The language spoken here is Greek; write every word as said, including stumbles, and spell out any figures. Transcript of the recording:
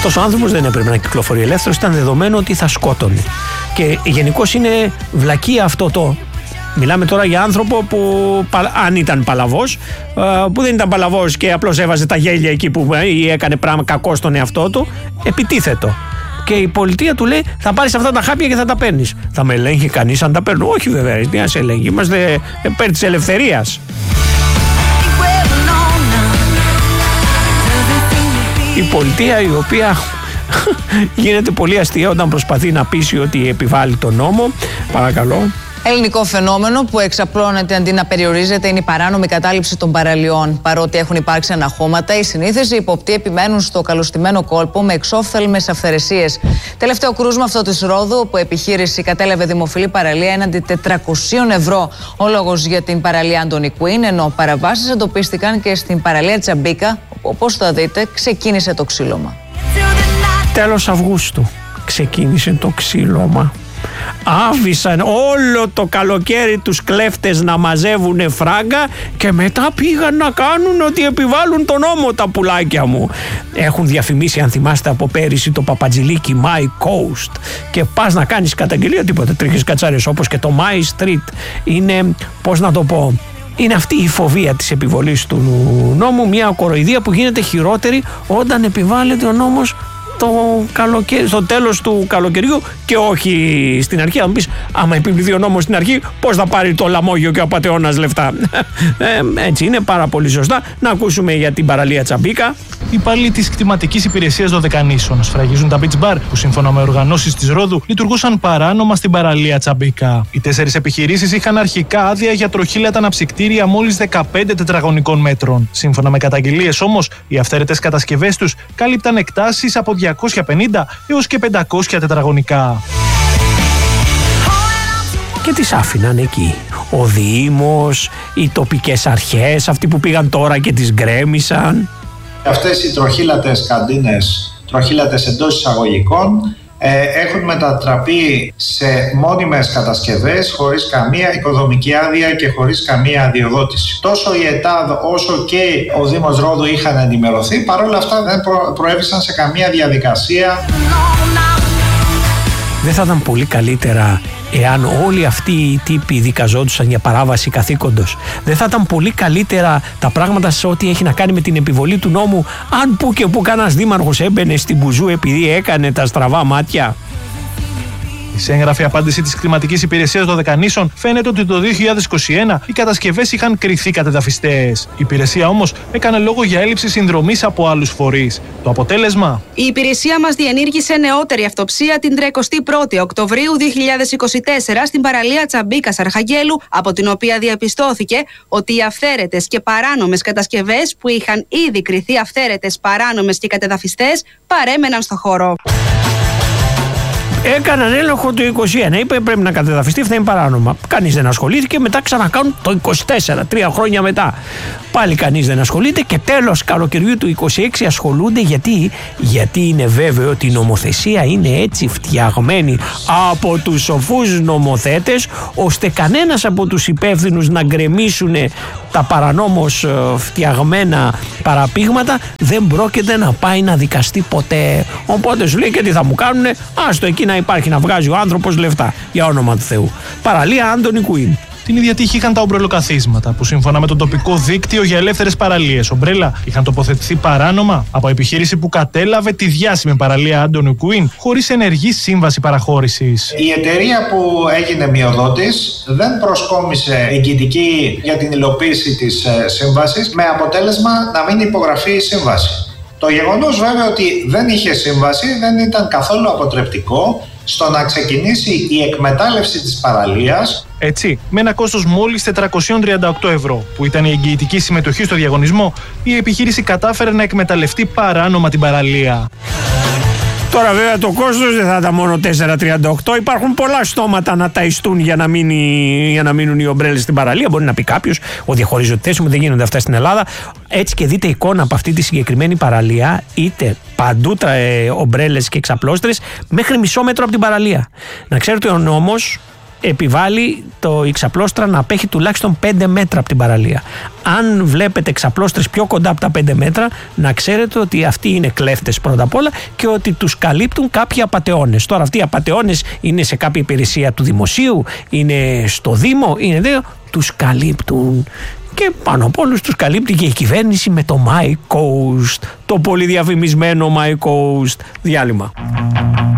Αυτός ο άνθρωπος δεν έπρεπε να κυκλοφορεί ελεύθερος, ήταν δεδομένο ότι θα σκότωνε. Και γενικώς είναι βλακεία αυτό το. Μιλάμε τώρα για άνθρωπο που, αν ήταν παλαβός, που δεν ήταν παλαβός και απλώς έβαζε τα γέλια εκεί που ή έκανε πράγμα κακό στον εαυτό του, επιτίθετο. Και η πολιτεία του λέει: θα πάρεις αυτά τα χάπια και θα τα παίρνεις. Θα με ελέγχει κανείς αν τα παίρνω? Όχι, βέβαια, τι να σε ελέγχει. Είμαστε υπέρ της ελευθερίας. Η πολιτεία, η οποία γίνεται πολύ αστεία όταν προσπαθεί να πείσει ότι επιβάλλει τον νόμο. Παρακαλώ. Ελληνικό φαινόμενο που εξαπλώνεται αντί να περιορίζεται είναι η παράνομη κατάληψη των παραλιών. Παρότι έχουν υπάρξει αναχώματα, οι συνήθες υποπτοί επιμένουν στο καλωστημένο κόλπο με εξόφθαλμες αυθαιρεσίες. Τελευταίο κρούσμα αυτό της Ρόδου, όπου επιχείρηση κατέλαβε δημοφιλή παραλία έναντι τετρακόσια ευρώ. Ο λόγος για την παραλία Άντονι Κουίν, ενώ παραβάσεις εντοπίστηκαν και στην παραλία Τσαμπίκα, όπου όπως θα δείτε ξεκίνησε το ξύλωμα. Τέλος Αυγούστου ξεκίνησε το ξύλωμα. Άφησαν όλο το καλοκαίρι τους κλέφτες να μαζεύουνε φράγκα και μετά πήγαν να κάνουν ότι επιβάλλουν τον νόμο, τα πουλάκια μου. Έχουν διαφημίσει, αν θυμάστε από πέρυσι, το παπατζηλίκι My Coast, και πας να κάνεις καταγγελία, τίποτα, τρίχες κατσάρες, όπως και το My Street. Είναι, πώς να το πω, είναι αυτή η φοβία της επιβολής του νόμου, μια κοροϊδία που γίνεται χειρότερη όταν επιβάλλεται ο νόμος το καλοκαίρι, στο τέλος του καλοκαιριού και όχι στην αρχή. Θα μου πεις, άμα επιβληθεί ο νόμος στην αρχή, πώς θα πάρει το λαμόγιο και ο απατεώνας λεφτά? ε, έτσι είναι, πάρα πολύ σωστά. Να ακούσουμε για την παραλία Τσαμπίκα. Οι υπάλληλοι της κτηματικής υπηρεσίας Δωδεκανήσων σφραγίζουν τα beach bar που, σύμφωνα με οργανώσεις της Ρόδου, λειτουργούσαν παράνομα στην παραλία Τσαμπίκα. Οι τέσσερις επιχειρήσεις είχαν αρχικά άδεια για τροχήλατα αναψυκτήρια μόλις δεκαπέντε τετραγωνικών μέτρων. Σύμφωνα με καταγγελίες όμως, οι αυθαίρετες κατασκευές τους κάλυπταν εκτάσεις από διακόσια πενήντα έως και πεντακόσια τετραγωνικά. Και τις άφηναν εκεί. Ο Δήμος, οι τοπικές αρχές, αυτοί που πήγαν τώρα και τις γκρέμισαν. Αυτές οι τροχήλατες καντίνες, τροχήλατες εντός εισαγωγικών, ε, έχουν μετατραπεί σε μόνιμες κατασκευές χωρίς καμία οικοδομική άδεια και χωρίς καμία αδειοδότηση. Τόσο η ΕΤΑΔ όσο και ο Δήμος Ρόδου είχαν ενημερωθεί, παρόλα αυτά δεν προ, προέβησαν σε καμία διαδικασία. Δεν θα ήταν πολύ καλύτερα εάν όλοι αυτοί οι τύποι δικαζόντουσαν για παράβαση καθήκοντος? Δεν θα ήταν πολύ καλύτερα τα πράγματα σε ό,τι έχει να κάνει με την επιβολή του νόμου, αν που και που κανένας δήμαρχος έμπαινε στην μπουζού επειδή έκανε τα στραβά μάτια? Σε έγγραφη απάντηση της Κλιματικής Υπηρεσίας Δωδεκανήσων φαίνεται ότι το δύο χιλιάδες είκοσι ένα οι κατασκευές είχαν κριθεί κατεδαφιστέες. Η υπηρεσία όμως έκανε λόγο για έλλειψη συνδρομής από άλλους φορείς. Το αποτέλεσμα? Η υπηρεσία μας διενήργησε νεότερη αυτοψία την τριακοστή πρώτη Οκτωβρίου δύο χιλιάδες είκοσι τέσσερα στην παραλία Τσαμπίκας Αρχαγγέλου, από την οποία διαπιστώθηκε ότι οι αυθαίρετες και παράνομες κατασκευές που είχαν ήδη κριθεί αυθαίρετες, παράνομες και κατεδαφιστές παρέμεναν στο χώρο. Έκαναν έλεγχο το είκοσι ένα. Είπε πρέπει να κατεδαφιστεί, αυτά είναι παράνομα. Κανείς δεν ασχολήθηκε. Μετά ξανακάνουν το είκοσι τέσσερα, τρία χρόνια μετά. Πάλι κανείς δεν ασχολείται. Και τέλος καλοκαιριού του είκοσι έξι ασχολούνται. Γιατί, γιατί είναι βέβαιο ότι η νομοθεσία είναι έτσι φτιαγμένη από τους σοφούς νομοθέτες, ώστε κανένας από τους υπεύθυνους να γκρεμίσουν τα παρανόμως φτιαγμένα παραπήγματα δεν πρόκειται να πάει να δικαστεί ποτέ. Οπότε σου λέει και τι θα μου κάνουνε, άστο εκεί να υπάρχει, να βγάζει ο άνθρωπος λεφτά, για όνομα του Θεού. Παραλία Άντονι Κουίν. Την ίδια τύχη είχαν τα ομπρελοκαθίσματα που, σύμφωνα με το τοπικό δίκτυο για ελεύθερες παραλίες Ομπρέλα, είχαν τοποθετηθεί παράνομα από επιχείρηση που κατέλαβε τη διάσημη παραλία Άντονι Κουίν χωρίς ενεργή σύμβαση παραχώρησης. Η εταιρεία που έγινε μειοδότης δεν προσκόμισε εγγυητική για την υλοποίηση της σύμβασης, με αποτέλεσμα να μην υπογραφεί η σύμβαση. Το γεγονός βέβαια ότι δεν είχε σύμβαση δεν ήταν καθόλου αποτρεπτικό στο να ξεκινήσει η εκμετάλλευση της παραλίας. Έτσι, με ένα κόστος μόλις τετρακόσια τριάντα οκτώ ευρώ, που ήταν η εγγυητική συμμετοχή στο διαγωνισμό, η επιχείρηση κατάφερε να εκμεταλλευτεί παράνομα την παραλία. Τώρα βέβαια το κόστος δεν θα ήταν μόνο τέσσερα τριάντα οκτώ. Υπάρχουν πολλά στόματα να ταϊστούν για να, μείνει, για να μείνουν οι ομπρέλες στην παραλία. Μπορεί να πει κάποιος, ο διαχωρίζω τη θέση μου, δεν γίνονται αυτά στην Ελλάδα. Έτσι και δείτε εικόνα από αυτή τη συγκεκριμένη παραλία, είτε παντού τα ε, ομπρέλες και εξαπλώστρες, μέχρι μισό μέτρο από την παραλία. Να ξέρετε, ο νόμος επιβάλλει το, η ξαπλώστρα να απέχει τουλάχιστον πέντε μέτρα από την παραλία. Αν βλέπετε ξαπλώστρες πιο κοντά από τα πέντε μέτρα, να ξέρετε ότι αυτοί είναι κλέφτες πρώτα απ' όλα και ότι τους καλύπτουν κάποιοι απατεώνες. Τώρα αυτοί οι απατεώνες είναι σε κάποια υπηρεσία του δημοσίου, είναι στο Δήμο, είναι δύο, τους καλύπτουν. Και πάνω από όλους τους καλύπτει και η κυβέρνηση με το My Coast, το πολύ διαφημισμένο My Coast. Διάλειμμα.